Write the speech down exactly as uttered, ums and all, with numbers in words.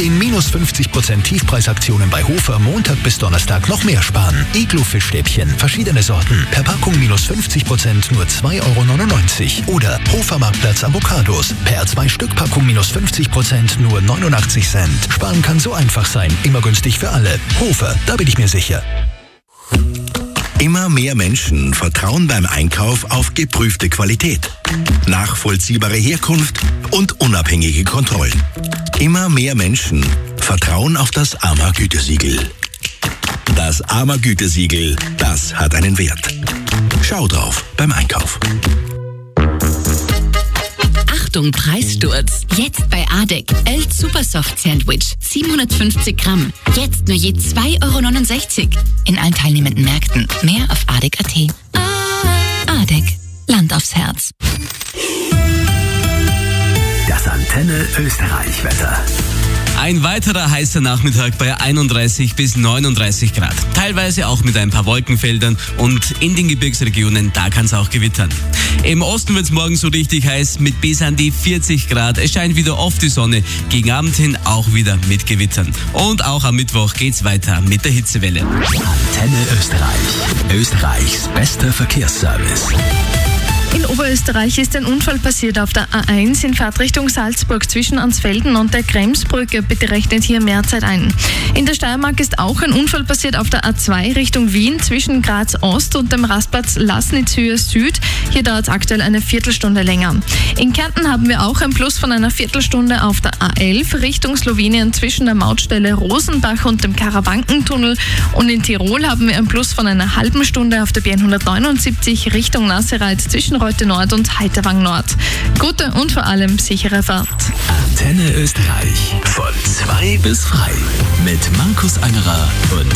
den minus fünfzig Prozent Tiefpreisaktionen bei Hofer Montag bis Donnerstag noch mehr sparen. Iglo-Fischstäbchen, verschiedene Sorten, per Packung minus fünfzig Prozent nur zwei Euro neunundneunzig. Oder Hofer Marktplatz Avocados, per zwei Stück Packung minus fünfzig Prozent nur neunundachtzig Cent. Sparen kann so einfach sein, immer günstig für alle. Hofer, da bin ich mir sicher. Immer mehr Menschen vertrauen beim Einkauf auf geprüfte Qualität, nachvollziehbare Herkunft und unabhängige Kontrollen. Immer mehr Menschen vertrauen auf das A M A-Gütesiegel. Das A M A-Gütesiegel, das hat einen Wert. Schau drauf beim Einkauf. Achtung, Preissturz. Jetzt bei Adek. Elt Supersoft Sandwich. siebenhundertfünfzig Gramm. Jetzt nur je zwei Euro neunundsechzig. In allen teilnehmenden Märkten. Mehr auf adek punkt at. Adek. Land aufs Herz. Das Antenne Österreich-Wetter. Ein weiterer heißer Nachmittag bei einunddreißig bis neununddreißig Grad. Teilweise auch mit ein paar Wolkenfeldern und in den Gebirgsregionen, da kann es auch gewittern. Im Osten wird es morgen so richtig heiß mit bis an die vierzig Grad. Es scheint wieder oft die Sonne, gegen Abend hin auch wieder mit Gewittern. Und auch am Mittwoch geht's weiter mit der Hitzewelle. Antenne Österreich. Österreichs bester Verkehrsservice. In Oberösterreich ist ein Unfall passiert auf der A eins in Fahrtrichtung Salzburg zwischen Ansfelden und der Kremsbrücke. Bitte rechnet hier mehr Zeit ein. In der Steiermark ist auch ein Unfall passiert auf der A zwei Richtung Wien zwischen Graz Ost und dem Rastplatz Lassnitzhöhe Süd. Hier dauert es aktuell eine Viertelstunde länger. In Kärnten haben wir auch ein Plus von einer Viertelstunde auf der A elf Richtung Slowenien zwischen der Mautstelle Rosenbach und dem Karawankentunnel. Und in Tirol haben wir ein Plus von einer halben Stunde auf der B hundertneunundsiebzig Richtung Nassereit zwischen Reute Nord und Heiterwang Nord. Gute und vor allem sichere Fahrt. Antenne Österreich. Von zwei bis frei. Mit Markus Angerer und